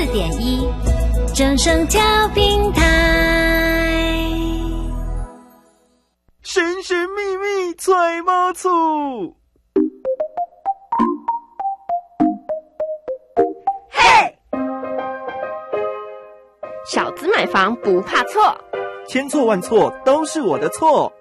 104.1正声调频台。 神神秘秘揣猫醋， 嘿！小资买房不怕错， 千错万错都是我的错。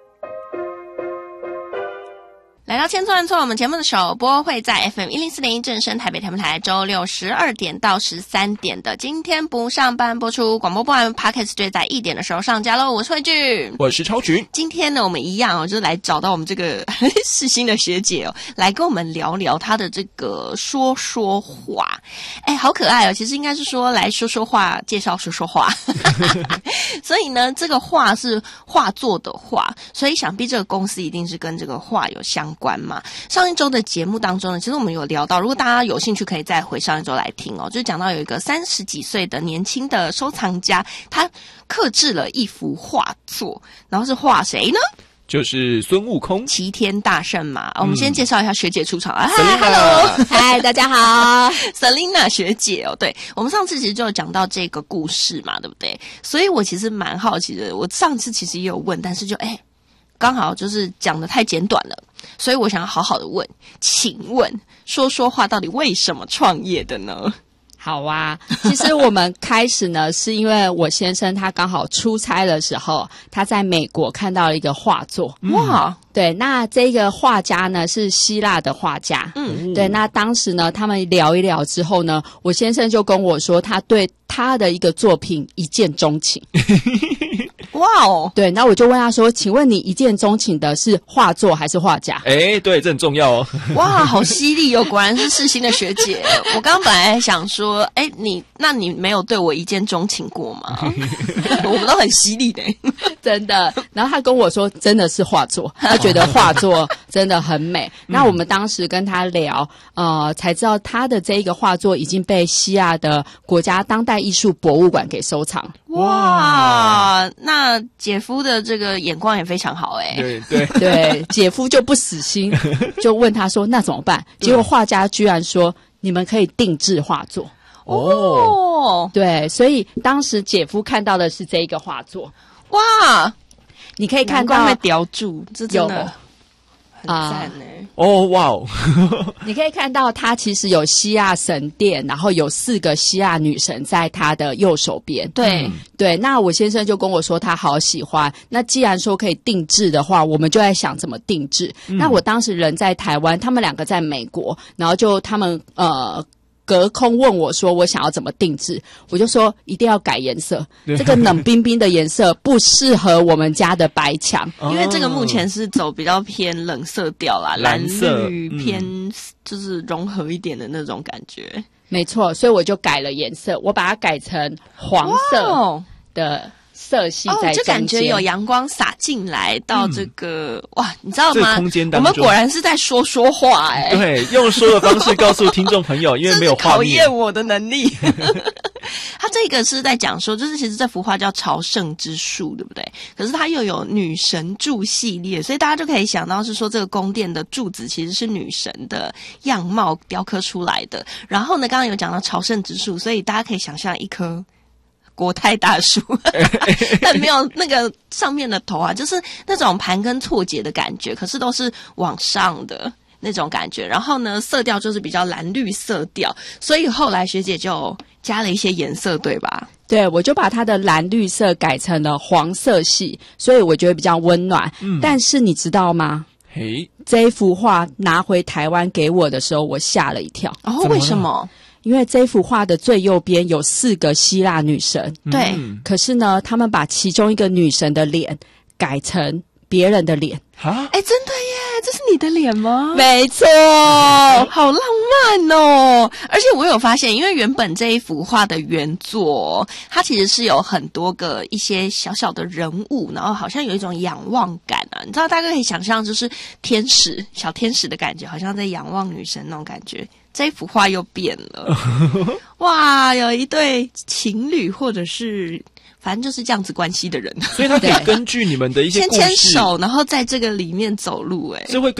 来到千错万错，我们节目的首播会在 FM104.1正声台北台北台，周六12点到13点的今天不上班播出，广播播完 Podcast 就在1点的时候上架咯。我是慧俊， 我是超群。 今天呢，我们一样就是来找到我们这个世新的学姐来跟我们聊聊她的这个说话。好可爱其实应该是说来说话，介绍说话。所以呢，这个画是画作的画，所以想必这个公司一定是跟这个画有相关嘛。上一周的节目当中呢，其实我们有聊到，如果大家有兴趣可以再回上一周来听就是讲到有一个30几岁的年轻的收藏家，他客制了一幅画作，然后是画谁呢？ 就是孙悟空， 齐天大圣嘛。我们先介绍一下学姐出场啊。 Hello， 嗨，大家好 ，Selina 学姐对，我们上次其实就有讲到这个故事嘛，对不对？所以我其实蛮好奇的，我上次其实也有问，但是就刚好就是讲得太简短了，所以我想要好好的问，请问说话到底为什么创业的呢？ 好啊，其实我们开始呢，是因为我先生他刚好出差的时候，他在美国看到了一个画作。 哇， 对，那这个画家呢是希腊的画家。对，那当时呢，他们聊一聊之后呢，我先生就跟我说，他对他的一个作品一见钟情。 哇哦， 对，那我就问他说，请问你一见钟情的是画作还是画家？ 对，这很重要哦。 哇，好犀利果然是世新的学姐。我刚刚本来想说你没有对我一见钟情过吗？我们都很犀利的。 真的。然后他跟我说真的是画作，他觉得画作真的很美。那我们当时跟他聊才知道他的这一个画作已经被西亚的国家当代艺术博物馆给收藏。 哇，那姐夫的这个眼光也非常好对，姐夫就不死心，就问他说那怎么办？结果画家居然说你们可以定制画作。对，所以当时姐夫看到的是这一个画作。 哇， 你可以看到会雕住，这真的很赞哇哦！ 你可以看到它其实有希腊神殿，然后有4个希腊女神在他的右手边。对，那我先生就跟我说他好喜欢。那既然说可以定制的话，我们就在想怎么定制。那我当时人在台湾，他们2个在美国，然后就他们隔空问我说我想要怎么定制，我就说一定要改颜色，这个冷冰冰的颜色不适合我们家的白墙， 因为这个目前是走比较偏冷色调啦，蓝绿偏就是融合一点的那种感觉。 没错，所以我就改了颜色，我把它改成黄色的色系在中间， 就感觉有阳光洒进来到这个哇，你知道吗？ 这个空间当中， 我们果然是在说话对，用说的方式告诉听众朋友，因为没有画面， 考验我的能力。他这个是在讲说，就是其实这幅画叫朝圣之树，对不对？可是它又有女神柱系列，所以大家就可以想到是说这个宫殿的柱子其实是女神的样貌雕刻出来的。然后呢，刚刚有讲到朝圣之树，所以大家可以想象一棵国泰大树但没有那个上面的头就是那种盘根错节的感觉，可是都是往上的那种感觉。然后呢，色调就是比较蓝绿色调，所以后来学姐就加了一些颜色，对吧？ 对，我就把它的蓝绿色改成了黄色系，所以我觉得比较温暖。但是你知道吗？这一幅画拿回台湾给我的时候，我吓了一跳。 为什么？ 因为这幅画的最右边有4个希腊女神， 对， 可是呢，他们把其中一个女神的脸改成别人的脸。 真的耶，这是你的脸吗？ 没错， 好浪漫哦！而且我有发现，因为原本这一幅画的原作，它其实是有很多个一些小小的人物，然后好像有一种仰望感你知道，大概可以想象就是小天使的感觉，好像在仰望女神那种感觉。这幅画又变了，哇，有一对情侣或者是反正就是这样子关系的人， 所以他可以根据你们的一些故事牵牵手，然后在这个里面走路， 是会